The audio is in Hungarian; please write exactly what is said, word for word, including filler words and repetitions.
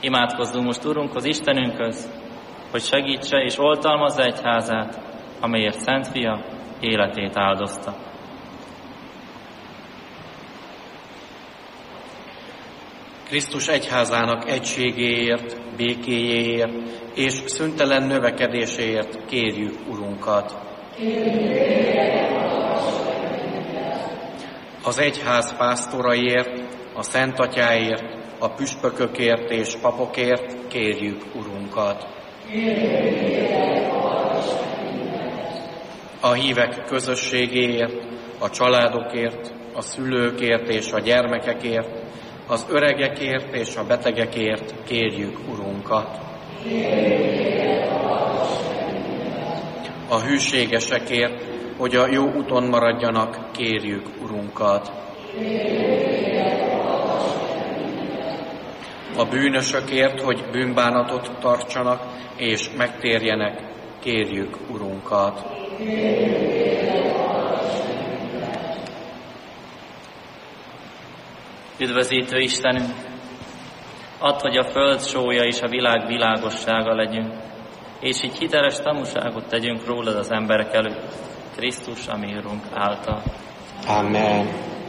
Imádkozzunk most Urunkhoz, Istenünkhöz, hogy segítse és oltalmazza egyházát, amelyért Szent Fia életét áldozta. Krisztus egyházának egységéért, békéjéért és szüntelen növekedéséért kérjük Urunkat. Az egyház pásztoraiért, a Szent Atyáért, a püspökökért és papokért kérjük Urunkat. A hívek közösségéért, a családokért, a szülőkért és a gyermekekért, az öregekért és a betegekért kérjük Urunkat. A hűségesekért, hogy a jó úton maradjanak, kérjük Urunkat. A bűnösökért, hogy bűnbánatot tartsanak és megtérjenek, kérjük Urunkat. Üdvözítő Istenünk, add, hogy a föld sója és a világ világossága legyünk, és így hiteles tanúságot tegyünk rólad az emberek előtt, Krisztus, a mi Urunk által. Amen.